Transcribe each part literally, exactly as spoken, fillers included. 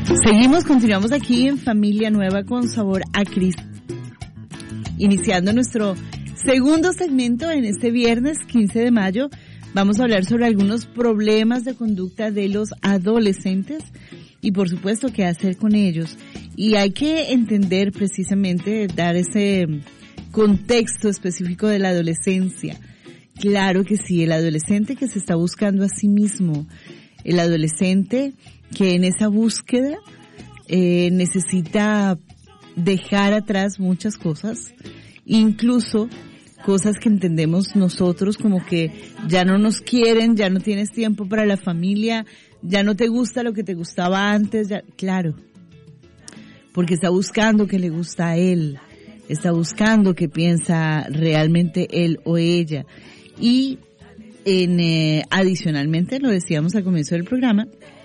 Seguimos, continuamos aquí en Familia Nueva con Sabor a Cristo, iniciando nuestro segundo segmento en este viernes quince de mayo. Vamos a hablar sobre algunos problemas de conducta de los adolescentes y por supuesto qué hacer con ellos. Y hay que entender precisamente, dar ese contexto específico de la adolescencia. Claro que sí, el adolescente que se está buscando a sí mismo, el adolescente que en esa búsqueda eh, necesita dejar atrás muchas cosas, incluso cosas que entendemos nosotros como que ya no nos quieren, ya no tienes tiempo para la familia, ya no te gusta lo que te gustaba antes, ya, claro, porque está buscando que le gusta a él, está buscando que piensa realmente él o ella. Y en, eh, adicionalmente, lo decíamos al comienzo del programa,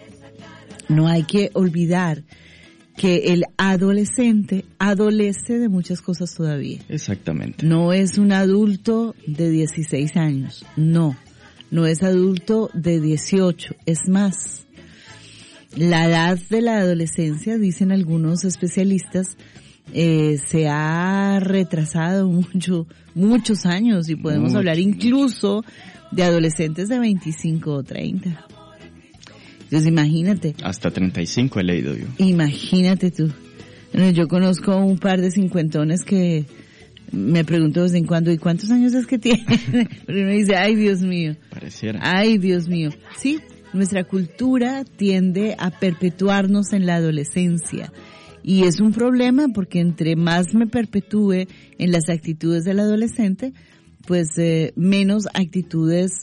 no hay que olvidar que el adolescente adolece de muchas cosas todavía. Exactamente. No es un adulto de dieciséis años, no, no es adulto de dieciocho, es más. La edad de la adolescencia, dicen algunos especialistas, eh, se ha retrasado mucho, muchos años y podemos mucho, hablar incluso de adolescentes de veinticinco o treinta. Entonces imagínate. Hasta treinta y cinco he leído yo. Imagínate tú. Yo conozco un par de cincuentones que me pregunto de vez en cuando, ¿y cuántos años es que tienen? Pero uno dice, ay Dios mío. Pareciera. Ay Dios mío. Sí, nuestra cultura tiende a perpetuarnos en la adolescencia. Y es un problema porque entre más me perpetúe en las actitudes del adolescente, pues eh, menos actitudes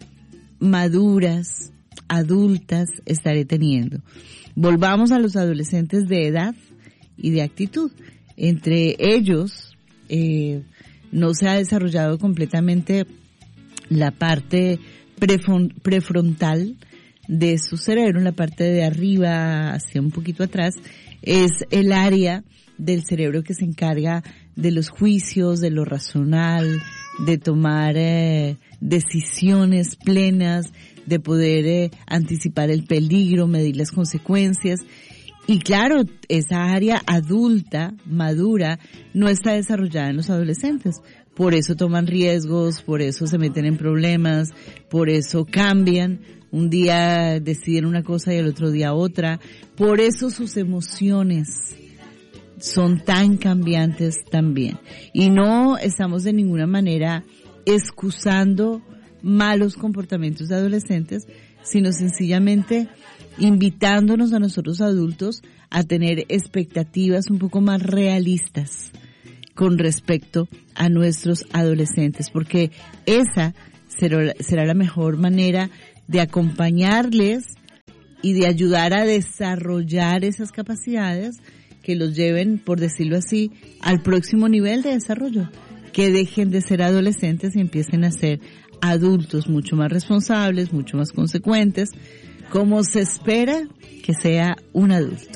maduras, adultas estaré teniendo. Volvamos a los adolescentes de edad y de actitud. Entre ellos eh, no se ha desarrollado completamente la parte prefron- prefrontal de su cerebro, la parte de arriba hacia un poquito atrás, es el área del cerebro que se encarga de los juicios, de lo racional, de tomar eh, decisiones plenas, de poder eh, anticipar el peligro, medir las consecuencias. Y claro, esa área adulta, madura, no está desarrollada en los adolescentes. Por eso toman riesgos, por eso se meten en problemas, por eso cambian. Un día deciden una cosa y el otro día otra. Por eso sus emociones son tan cambiantes también. Y no estamos de ninguna manera excusando malos comportamientos de adolescentes, sino sencillamente invitándonos a nosotros adultos a tener expectativas un poco más realistas con respecto a nuestros adolescentes, porque esa será, será la mejor manera de acompañarles y de ayudar a desarrollar esas capacidades que los lleven, por decirlo así, al próximo nivel de desarrollo, que dejen de ser adolescentes y empiecen a ser adultos mucho más responsables, mucho más consecuentes, como se espera que sea un adulto.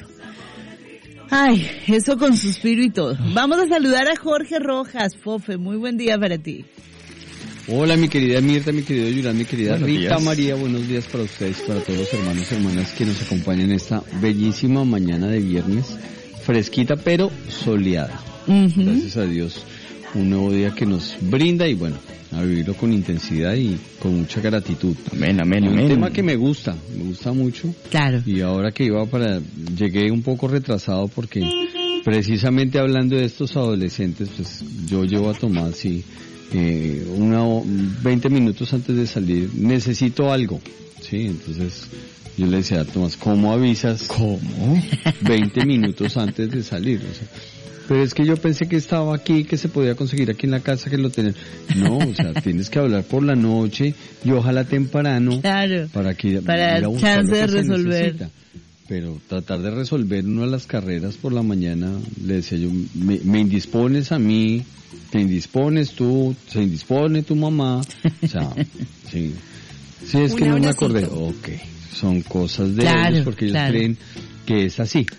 Ay, eso con suspiro y todo. Vamos a saludar a Jorge Rojas. Fofe, muy buen día para ti. Hola, mi querida Mirta, mi querido Yurán, mi querida buenos Rita días. María, buenos días para ustedes, para todos los hermanos y hermanas que nos acompañan esta bellísima mañana de viernes, fresquita pero soleada. Uh-huh. Gracias a Dios, un nuevo día que nos brinda y bueno, a vivirlo con intensidad y con mucha gratitud. Amén, amén, y un amén. tema que me gusta, me gusta mucho. Claro. Y ahora que iba para, llegué un poco retrasado porque precisamente hablando de estos adolescentes, pues yo llevo a tomar, sí, eh, una, veinte minutos antes de salir, necesito algo, sí, entonces yo le decía a Tomás, ¿cómo avisas? ¿Cómo? veinte minutos antes de salir, o sea, pero es que yo pensé que estaba aquí, que se podía conseguir aquí en la casa, que lo tenés. No, o sea, tienes que hablar por la noche y ojalá temprano. Claro. Para que para ir a buscar chance lo que de se resolver. necesita. Pero tratar de resolver una de las carreras por la mañana, le decía yo, me, me indispones a mí, te indispones tú, se indispone tu mamá, o sea, sí. Sí, es Un que no me abracito. acordé. Ok, son cosas de Claro, ellos porque ellos claro. creen que es así.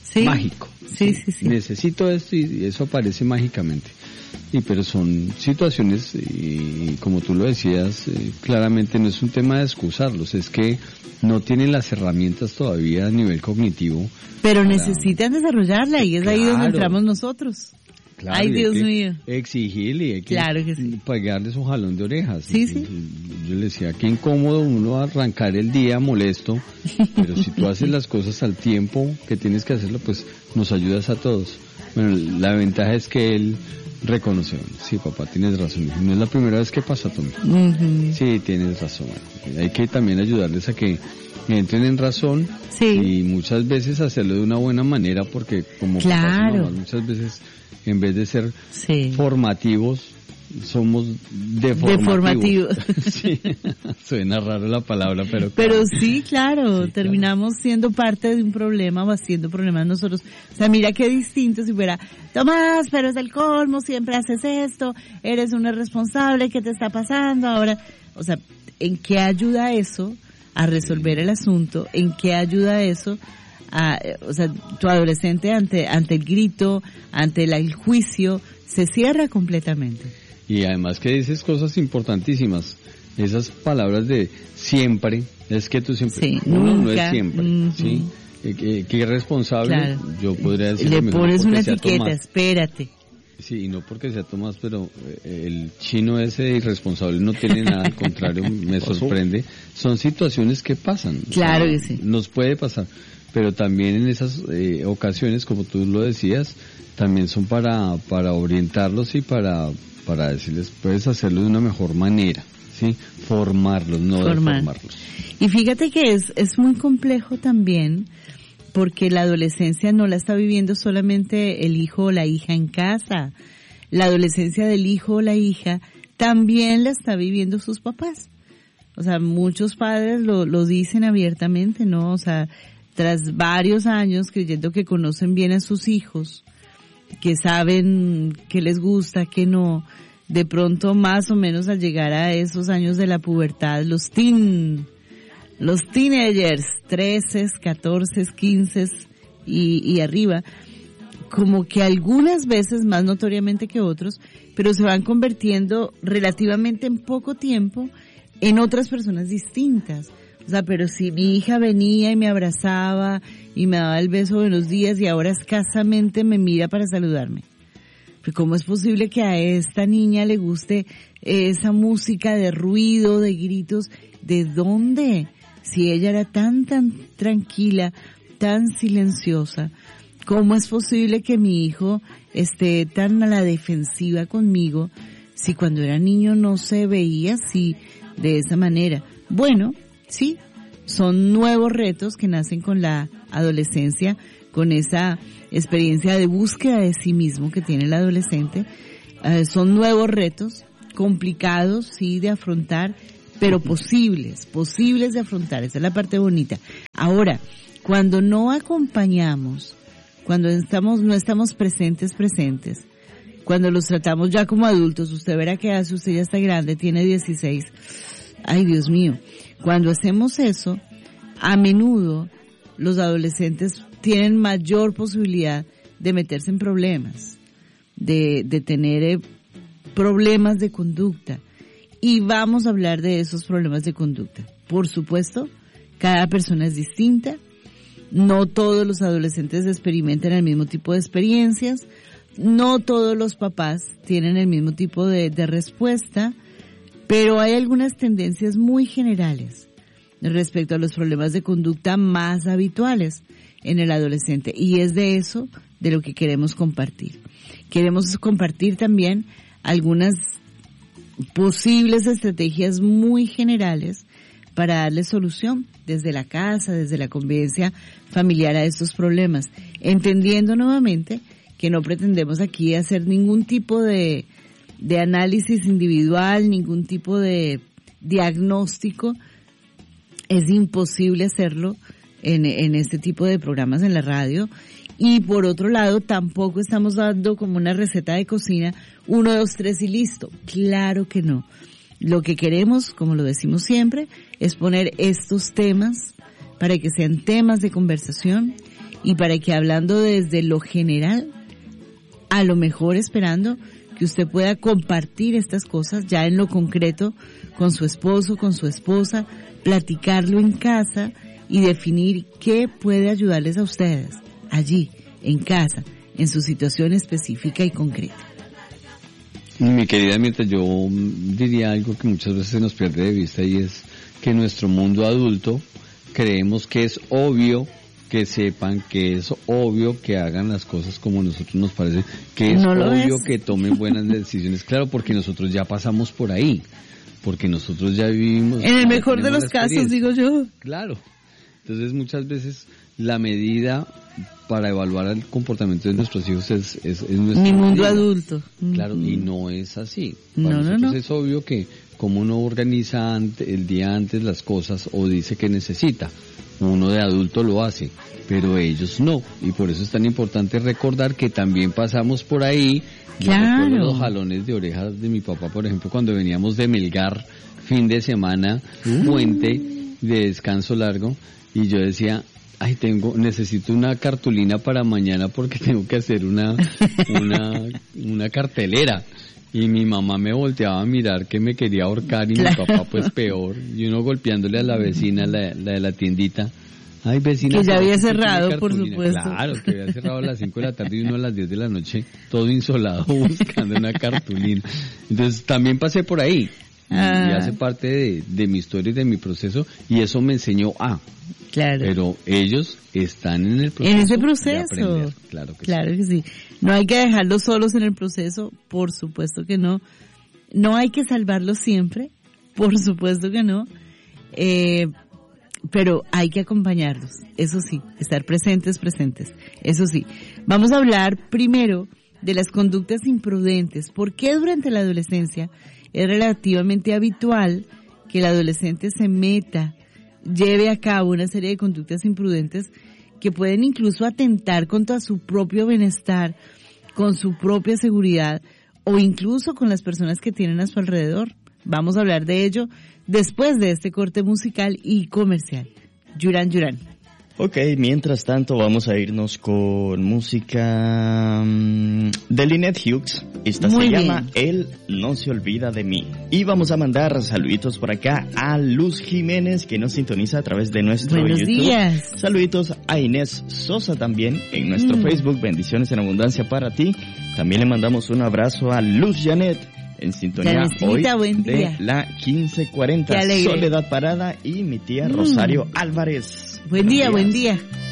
¿Sí? mágico. Sí, sí, sí. Necesito esto y eso aparece mágicamente. Y pero son situaciones, y como tú lo decías, eh, claramente no es un tema de excusarlos, es que no tienen las herramientas todavía a nivel cognitivo. Pero para... necesitan desarrollarla y es claro, ahí donde entramos nosotros. Claro, Ay, Dios mío. Exigirle y hay que, claro que sí. pegarles un jalón de orejas. Sí, sí. Yo le decía, qué incómodo uno arrancar el día molesto, pero si tú haces las cosas al tiempo que tienes que hacerlo, pues nos ayudas a todos. Bueno, la ventaja es que él reconoce, sí, papá, tienes razón, no es la primera vez que pasa, Tommy. Uh-huh. Sí, tienes razón. Hay que también ayudarles a que entren en razón, sí, y muchas veces hacerlo de una buena manera, porque como claro, papás, mamás, muchas veces en vez de ser sí, formativos, somos deformativos. Deformativos. Sí, suena raro la palabra, pero... Pero claro. sí, claro, sí, terminamos claro. siendo parte de un problema o haciendo problemas nosotros. O sea, mira qué distinto si fuera, Tomás, pero es el colmo, siempre haces esto, eres un irresponsable, ¿qué te está pasando ahora? O sea, ¿en qué ayuda eso a resolver el asunto? ¿En qué ayuda eso a, o sea, tu adolescente ante, ante el grito, ante el, el juicio, se cierra completamente? Y además que dices cosas importantísimas. Esas palabras de siempre, es que tú siempre, sí, uno nunca, no es siempre, uh-huh. ¿sí? Que, que irresponsable, claro. Yo podría decir. Le pones una etiqueta, Tomás, espérate. Sí, y no porque sea Tomás, pero el chino ese irresponsable no tiene nada, al contrario, me sorprende. Son situaciones que pasan. Claro o sea, que sí. Nos puede pasar, pero también en esas eh, ocasiones, como tú lo decías, también son para, para orientarlos y para... para decirles, puedes hacerlo de una mejor manera, ¿sí? Formarlos, no Formar. deformarlos. Y fíjate que es, es muy complejo también, porque la adolescencia no la está viviendo solamente el hijo o la hija en casa. La adolescencia del hijo o la hija también la está viviendo sus papás. O sea, muchos padres lo, lo dicen abiertamente, ¿no? O sea, tras varios años creyendo que conocen bien a sus hijos, que saben qué les gusta, qué no, de pronto más o menos al llegar a esos años de la pubertad, los teen, los teenagers, trece, catorce, quince y, y arriba, como que algunas veces más notoriamente que otros, pero se van convirtiendo relativamente en poco tiempo en otras personas distintas. O sea, pero si mi hija venía y me abrazaba y me daba el beso buenos días y ahora escasamente me mira para saludarme. Pero ¿cómo es posible que a esta niña le guste esa música de ruido, de gritos? ¿De dónde? Si ella era tan, tan tranquila, tan silenciosa, ¿cómo es posible que mi hijo esté tan a la defensiva conmigo si cuando era niño no se veía así, de esa manera? Bueno, sí, son nuevos retos que nacen con la adolescencia, con esa experiencia de búsqueda de sí mismo que tiene el adolescente. Eh, son nuevos retos, complicados, sí, de afrontar, pero posibles, posibles de afrontar. Esa es la parte bonita. Ahora, cuando no acompañamos, cuando estamos, no estamos presentes, presentes, cuando los tratamos ya como adultos, usted verá que hace, usted ya está grande, tiene dieciséis. Ay, Dios mío. Cuando hacemos eso, a menudo los adolescentes tienen mayor posibilidad de meterse en problemas, de, de tener eh, problemas de conducta. Y vamos a hablar de esos problemas de conducta. Por supuesto, cada persona es distinta. No todos los adolescentes experimentan el mismo tipo de experiencias. No todos los papás tienen el mismo tipo de, de respuesta. Pero hay algunas tendencias muy generales respecto a los problemas de conducta más habituales en el adolescente. Y es de eso de lo que queremos compartir. Queremos compartir también algunas posibles estrategias muy generales para darle solución desde la casa, desde la convivencia familiar a estos problemas. Entendiendo nuevamente que no pretendemos aquí hacer ningún tipo de de análisis individual, ningún tipo de diagnóstico. Es imposible hacerlo en, en este tipo de programas en la radio. Y por otro lado, tampoco estamos dando como una receta de cocina, uno, dos, tres y listo. Claro que no. Lo que queremos, como lo decimos siempre, es poner estos temas para que sean temas de conversación y para que, hablando desde lo general, a lo mejor esperando que usted pueda compartir estas cosas ya en lo concreto con su esposo, con su esposa, platicarlo en casa y definir qué puede ayudarles a ustedes allí, en casa, en su situación específica y concreta. Mi querida, mientras yo diría algo que muchas veces se nos pierde de vista, y es que en nuestro mundo adulto creemos que es obvio que sepan, que es obvio que hagan las cosas como nosotros nos parece, que es no obvio es. que tomen buenas decisiones. Claro, porque nosotros ya pasamos por ahí, porque nosotros ya vivimos. En el mejor de los casos, digo yo. Claro. Entonces muchas veces la medida para evaluar el comportamiento de nuestros hijos es, es, es nuestro Mi mundo medida. adulto. Claro, Mm. y no es así. No, Para no, nosotros no. es obvio que como uno organiza ante, el día antes las cosas o dice que necesita, uno de adulto lo hace, pero ellos no. Y por eso es tan importante recordar que también pasamos por ahí. Yo Claro. recuerdo los jalones de orejas de mi papá, por ejemplo, cuando veníamos de Melgar, fin de semana, Uh. puente de descanso largo, y yo decía, ay, tengo, necesito una cartulina para mañana porque tengo que hacer una, una, una cartelera. Y mi mamá me volteaba a mirar que me quería ahorcar, y Claro. mi papá pues peor, y uno golpeándole a la vecina, la, la de la tiendita. Ay, vecina. Que ya ¿pero había usted tiene cerrado, por cartulina? supuesto. Claro, que había cerrado a las cinco de la tarde y uno a las diez de la noche, todo insolado, buscando una cartulina. Entonces también pasé por ahí. Y, Ah. y hace parte de, de mi historia y de mi proceso, y eso me enseñó a. Claro. Pero ellos están en el proceso. En ese de proceso. aprender. Claro que Claro sí. que sí. No hay que dejarlos solos en el proceso, por supuesto que no. No hay que salvarlos siempre, por supuesto que no. Eh, pero hay que acompañarlos, eso sí, estar presentes, presentes, eso sí. Vamos a hablar primero de las conductas imprudentes. ¿Por qué durante la adolescencia es relativamente habitual que el adolescente se meta, lleve a cabo una serie de conductas imprudentes que pueden incluso atentar contra su propio bienestar, con su propia seguridad o incluso con las personas que tienen a su alrededor? Vamos a hablar de ello después de este corte musical y comercial. Yuran Yuran. Ok, mientras tanto vamos a irnos con música um, de Lynette Hughes. Esta Muy se bien. llama Él no se olvida de mí. Y vamos a mandar saluditos por acá a Luz Jiménez, que nos sintoniza a través de nuestro Buenos YouTube. días. Saluditos a Inés Sosa también en nuestro Mm. Facebook. Bendiciones en abundancia para ti. También le mandamos un abrazo a Luz Janet en sintonía Janeticita, hoy buen de día. la quince cuarenta. Qué alegre. Soledad Parada y mi tía Mm. Rosario Álvarez. Buen Buenos día, días. buen día.